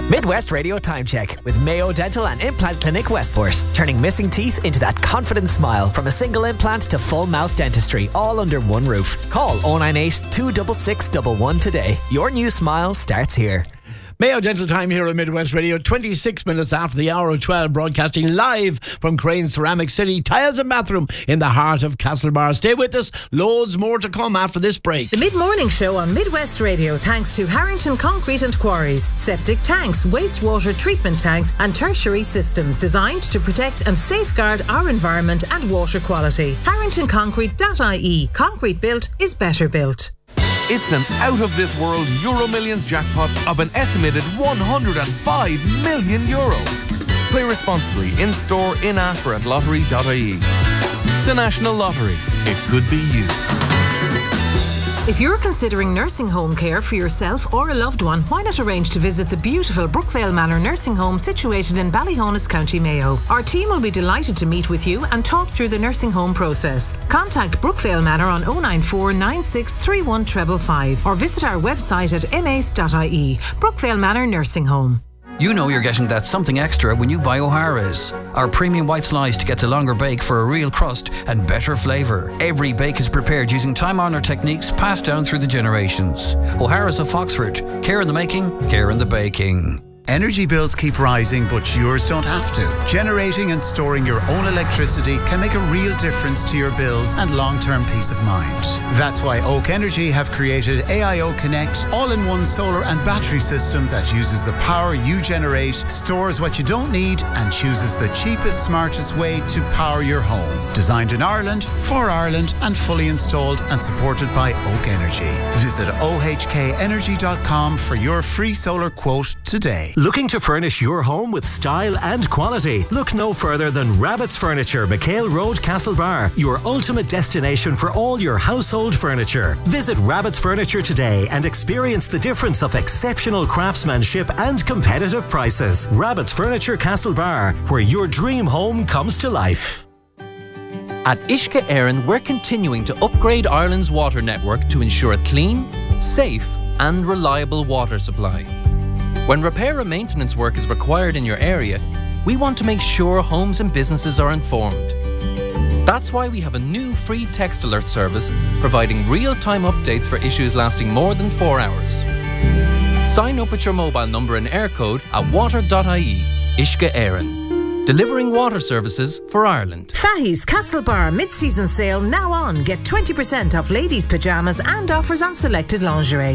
Midwest Radio Time Check with Mayo Dental and Implant Clinic Westport. Turning missing teeth into that confident smile. From a single implant to full mouth dentistry, all under one roof. Call 098 266 111 today. Your new smile starts here. Mayo Dental Time here on Midwest Radio, 26 minutes after the hour of 12, broadcasting live from Crane's Ceramic City, tiles and bathroom in the heart of Castlebar. Stay with us, loads more to come after this break. The mid-morning show on Midwest Radio, thanks to Harrington Concrete and Quarries, septic tanks, wastewater treatment tanks and tertiary systems designed to protect and safeguard our environment and water quality. HarringtonConcrete.ie. Concrete built is better built. It's an out-of-this-world Euro Millions jackpot of an estimated €105 million. Play responsibly, in-store, in-app or at lottery.ie. The National Lottery. It could be you. If you're considering nursing home care for yourself or a loved one, why not arrange to visit the beautiful Brookvale Manor Nursing Home situated in Ballyhonus, County Mayo. Our team will be delighted to meet with you and talk through the nursing home process. Contact Brookvale Manor on 094 9631 555 or visit our website at mace.ie. Brookvale Manor Nursing Home. You know you're getting that something extra when you buy O'Hara's. Our premium white slice gets a longer bake for a real crust and better flavour. Every bake is prepared using time-honoured techniques passed down through the generations. O'Hara's of Foxford. Care in the making, care in the baking. Energy bills keep rising, but yours don't have to. Generating and storing your own electricity can make a real difference to your bills and long-term peace of mind. That's why Oak Energy have created AIO Connect, all-in-one solar and battery system that uses the power you generate, stores what you don't need, and chooses the cheapest, smartest way to power your home. Designed in Ireland, for Ireland, and fully installed and supported by Oak Energy. Visit ohkenergy.com for your free solar quote today. Looking to furnish your home with style and quality? Look no further than Rabbit's Furniture, McHale Road, Castlebar, your ultimate destination for all your household furniture. Visit Rabbit's Furniture today and experience the difference of exceptional craftsmanship and competitive prices. Rabbit's Furniture, Castlebar, where your dream home comes to life. At Uisce Éireann, we're continuing to upgrade Ireland's water network to ensure a clean, safe and reliable water supply. When repair and maintenance work is required in your area, we want to make sure homes and businesses are informed. That's why we have a new free text alert service providing real-time updates for issues lasting more than 4 hours. Sign up with your mobile number and air code at water.ie. Uisce Éireann. Delivering water services for Ireland. Fahey's Castlebar mid-season sale now on. Get 20% off ladies' pyjamas and offers on selected lingerie.